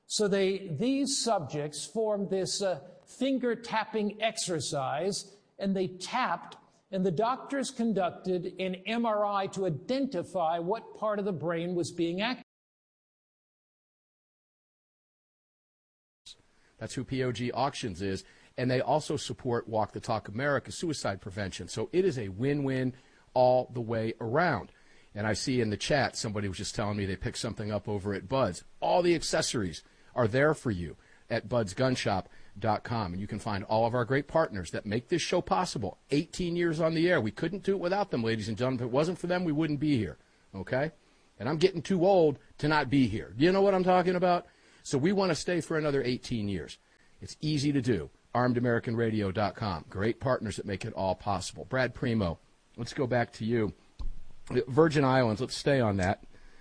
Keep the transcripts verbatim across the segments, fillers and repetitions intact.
So they, these subjects formed this uh, finger-tapping exercise, and they tapped, and the doctors conducted an M R I to identify what part of the brain was being activated. That's who P O G Auctions is. And they also support Walk the Talk America suicide prevention. So it is a win-win all the way around. And I see in the chat somebody was just telling me they picked something up over at Bud's. All the accessories are there for you at buds gun shop dot com. And you can find all of our great partners that make this show possible. eighteen years on the air. We couldn't do it without them, ladies and gentlemen. If it wasn't for them, we wouldn't be here. Okay? And I'm getting too old to not be here. Do you know what I'm talking about? So we want to stay for another eighteen years. It's easy to do. armed american radio dot com. Great partners that make it all possible. Brad Primo, let's go back to you. Virgin Islands, let's stay on that.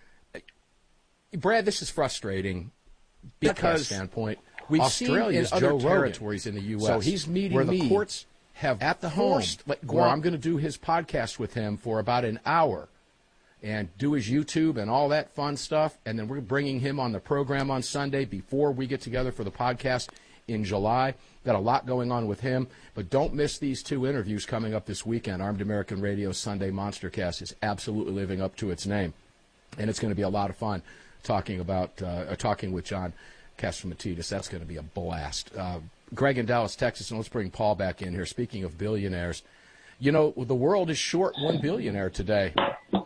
Brad, this is frustrating because standpoint. We've Australia's seen in other Joe territories Rogan. In the U S So he's meeting where the me courts have at the home where I'm going to do his podcast with him for about an hour and do his YouTube and all that fun stuff. And then we're bringing him on the program on Sunday before we get together for the podcast in July. Got a lot going on with him. But don't miss these two interviews coming up this weekend. Armed American Radio Sunday Monstercast is absolutely living up to its name. And it's going to be a lot of fun talking about uh, talking with John Catsimatidis. That's going to be a blast. Uh, Greg in Dallas, Texas, and let's bring Paul back in here. Speaking of billionaires, you know, the world is short one billionaire today.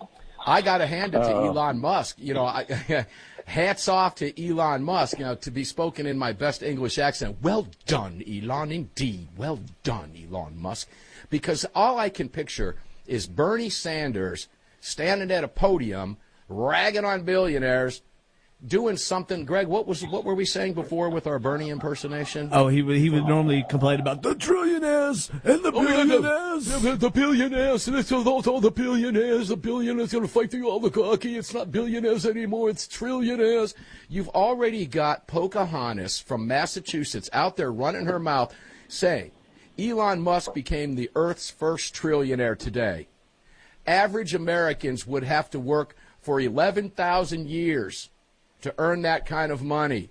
I got to hand it to uh, Elon Musk. You know, I, hats off to Elon Musk, you know, to be spoken in my best English accent. Well done, Elon, indeed. Well done, Elon Musk. Because all I can picture is Bernie Sanders standing at a podium, ragging on billionaires, doing something. Greg, what was what were we saying before with our Bernie impersonation? Oh, he would he would normally complain about the trillionaires and the billionaires. Oh, yeah, the, the billionaires, it's all, all the billionaires. The billionaires going to fight the oligarchy. It's not billionaires anymore. It's trillionaires. You've already got Pocahontas from Massachusetts out there running her mouth saying Elon Musk became the Earth's first trillionaire today. Average Americans would have to work for eleven thousand years to earn that kind of money.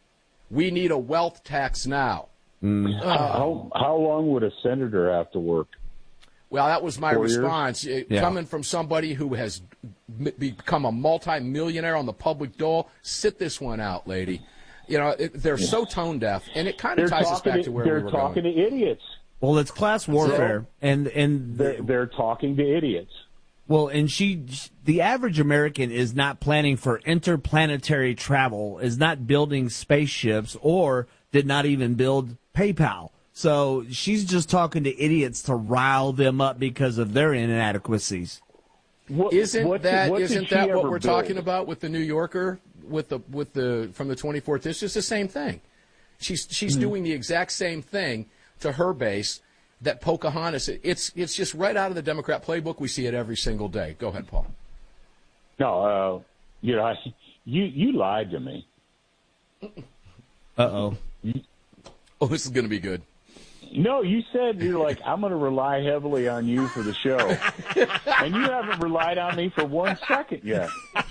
We need a wealth tax now. Mm. Uh, how how long would a senator have to work? Well, that was my Four response. Years? Yeah. Coming from somebody who has m- become a multimillionaire on the public dole, sit this one out, lady. You know, it, they're yeah. so tone deaf, and it kind of ties us back to, to where we were going. They're talking to idiots. Well, it's class warfare, so, and and they're, they're talking to idiots. Well, and she, the average American is not planning for interplanetary travel, is not building spaceships, or did not even build PayPal. So she's just talking to idiots to rile them up because of their inadequacies. What, isn't what, that what isn't that what we're build? talking about with the New Yorker, with the with the from the twenty-fourth? It's just the same thing. She's she's mm-hmm. doing the exact same thing to her base. That Pocahontas, it's it's just right out of the Democrat playbook. We see it every single day. Go ahead, Paul. No, uh, you know, I, you you lied to me. Uh-oh. Oh, this is going to be good. No, you said you're like, I'm going to rely heavily on you for the show. And you haven't relied on me for one second yet.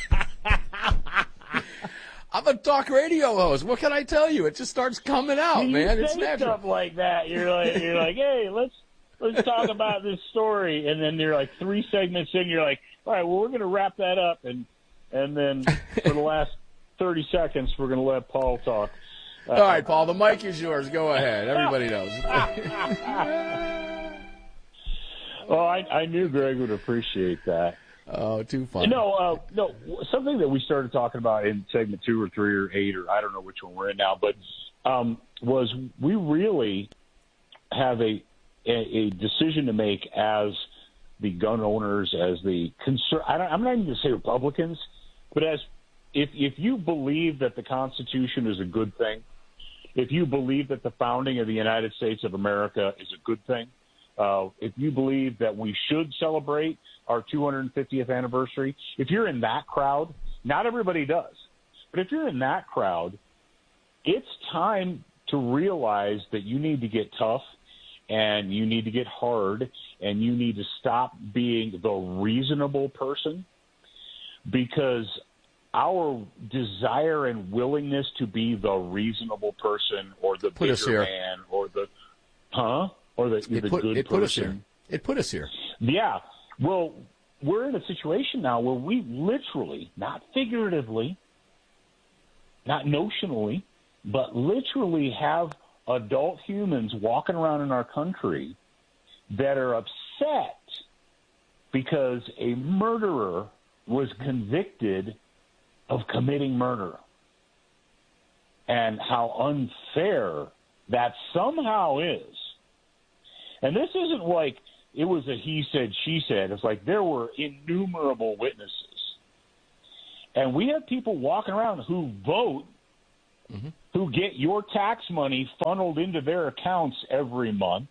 I'm a talk radio host. What can I tell you? It just starts coming out, you man. Say it's natural. Stuff like that. You're like, you're like, hey, let's let's talk about this story, and then you're like three segments in. You're like, all right, well, we're going to wrap that up, and and then for the last thirty seconds, we're going to let Paul talk. Uh, all right, Paul, the mic is yours. Go ahead. Everybody knows. Well, I, I knew Greg would appreciate that. Oh, too funny. No, uh, no. Something that we started talking about in segment two or three or eight, or I don't know which one we're in now, but um, was we really have a, a a decision to make as the gun owners, as the conser- I don't, I'm not even going to say Republicans, but as if if you believe that the Constitution is a good thing, if you believe that the founding of the United States of America is a good thing, uh, if you believe that we should celebrate our two hundred fiftieth anniversary, if you're in that crowd, not everybody does, but if you're in that crowd, it's time to realize that you need to get tough and you need to get hard and you need to stop being the reasonable person, because our desire and willingness to be the reasonable person or the put bigger man or the huh or the, it the put, good it person. Put us here. It put us here. Yeah. Well, we're in a situation now where we literally, not figuratively, not notionally, but literally have adult humans walking around in our country that are upset because a murderer was convicted of committing murder, and how unfair that somehow is. And this isn't like it was a he said, she said. It's like there were innumerable witnesses. And we have people walking around who vote, mm-hmm. who get your tax money funneled into their accounts every month,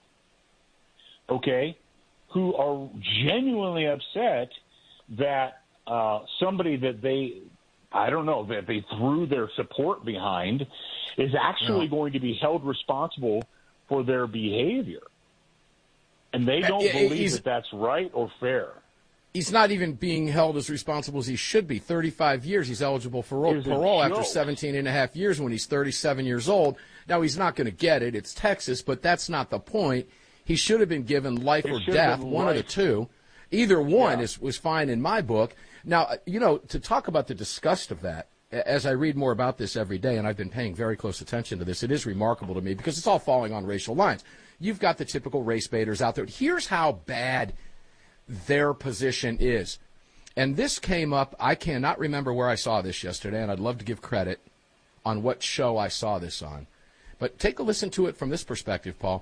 okay, who are genuinely upset that uh, somebody that they, I don't know, that they threw their support behind is actually no. going to be held responsible for their behavior. And they don't uh, believe that that's right or fair. He's not even being held as responsible as he should be. thirty-five years, he's eligible for parole, parole after seventeen and a half years when he's thirty-seven years old. Now, he's not going to get it. It's Texas, but that's not the point. He should have been given life it or death, one life. of the two. Either one yeah. is was fine in my book. Now, you know, to talk about the disgust of that, as I read more about this every day, and I've been paying very close attention to this, it is remarkable to me because it's all falling on racial lines. You've got the typical race baiters out there. Here's how bad their position is. And this came up, I cannot remember where I saw this yesterday, and I'd love to give credit on what show I saw this on. But take a listen to it from this perspective, Paul.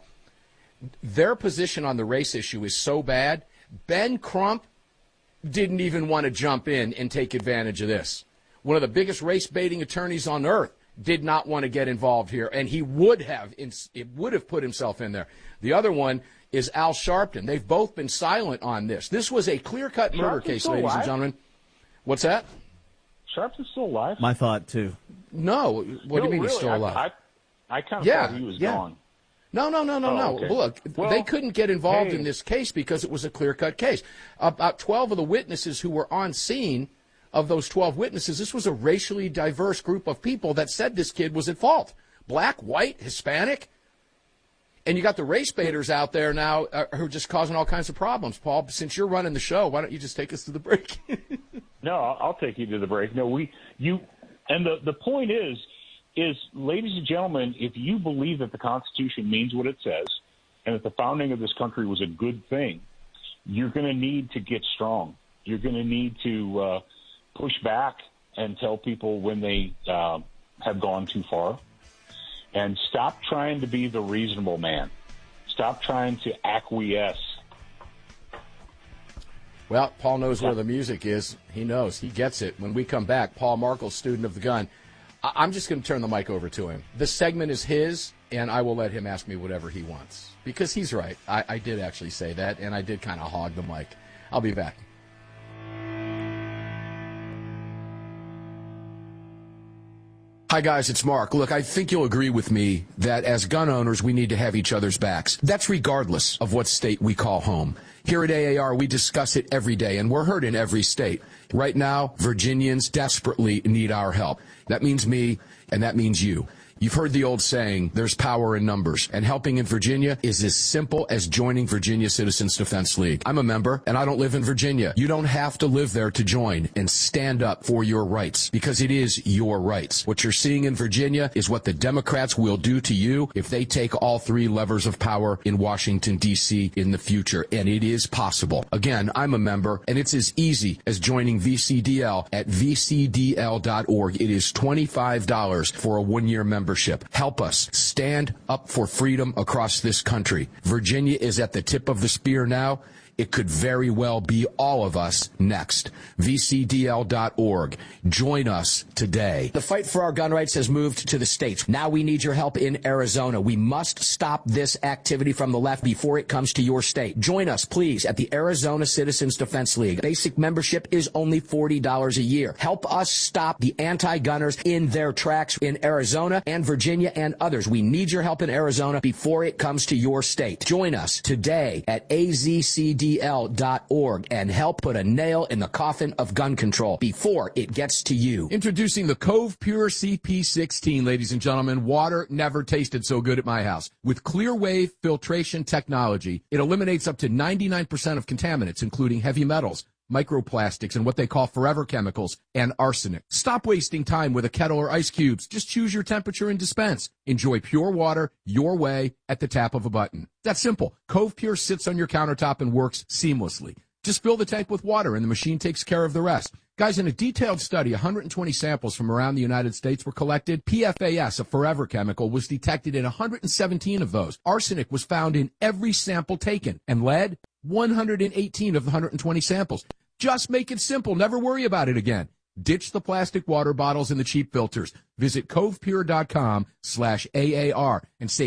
Their position on the race issue is so bad, Ben Crump didn't even want to jump in and take advantage of this. One of the biggest race baiting attorneys on earth did not want to get involved here, and he would have it would have put himself in there. The other one is Al Sharpton. They've both been silent on this. This was a clear-cut murder case, ladies alive? and gentlemen. What's that? Sharpton's still alive. My thought, too. No. What no, do you mean really? he's still alive? I, I, I kind of yeah, thought he was yeah. gone. No, no, no, no, oh, no. Okay. Look, well, they couldn't get involved hey. in this case because it was a clear-cut case. About twelve of the witnesses who were on scene, of those twelve witnesses, this was a racially diverse group of people that said this kid was at fault. Black, white, Hispanic. And you got the race baiters out there now uh, who are just causing all kinds of problems. Paul, since you're running the show, why don't you just take us to the break? No, I'll take you to the break. No, we, you, and the, the point is, is, ladies and gentlemen, if you believe that the Constitution means what it says and that the founding of this country was a good thing, you're going to need to get strong. You're going to need to uh, push back and tell people when they uh, have gone too far. And stop trying to be the reasonable man. Stop trying to acquiesce. Well, Paul knows where the music is. He knows. He gets it. When we come back, Paul Markel, student of the gun. I- I'm just going to turn the mic over to him. This segment is his, and I will let him ask me whatever he wants. Because he's right. I, I did actually say that, and I did kind of hog the mic. I'll be back. Hi, guys, it's Mark. Look, I think you'll agree with me that as gun owners, we need to have each other's backs. That's regardless of what state we call home. Here at A A R, we discuss it every day, and we're heard in every state. Right now, Virginians desperately need our help. That means me, and that means you. You've heard the old saying, there's power in numbers, and helping in Virginia is as simple as joining Virginia Citizens Defense League. I'm a member, and I don't live in Virginia. You don't have to live there to join and stand up for your rights, because it is your rights. What you're seeing in Virginia is what the Democrats will do to you if they take all three levers of power in Washington, D C in the future, and it is possible. Again, I'm a member, and it's as easy as joining V C D L at V C D L dot org. It is twenty-five dollars for a one-year membership. Help us stand up for freedom across this country. Virginia is at the tip of the spear now. It could very well be all of us next. V C D L dot org. Join us today. The fight for our gun rights has moved to the states. Now we need your help in Arizona. We must stop this activity from the left before it comes to your state. Join us, please, at the Arizona Citizens Defense League. Basic membership is only forty dollars a year. Help us stop the anti-gunners in their tracks in Arizona and Virginia and others. We need your help in Arizona before it comes to your state. Join us today at A Z C D D L dot org and help put a nail in the coffin of gun control before it gets to you. Introducing the Cove Pure C P sixteen, ladies and gentlemen. Water never tasted so good at my house. With clear wave filtration technology, it eliminates up to ninety-nine percent of contaminants, including heavy metals, microplastics, and what they call forever chemicals, and arsenic. Stop wasting time with a kettle or ice cubes. Just choose your temperature and dispense. Enjoy pure water your way at the tap of a button. That's simple. Cove Pure sits on your countertop and works seamlessly. Just fill the tank with water, and the machine takes care of the rest. Guys, in a detailed study, one hundred twenty samples from around the United States were collected. P F A S, a forever chemical, was detected in one hundred seventeen of those. Arsenic was found in every sample taken. And lead, one hundred eighteen of the one hundred twenty samples. Just make it simple. Never worry about it again. Ditch the plastic water bottles and the cheap filters. Visit covepure.com slash AAR and save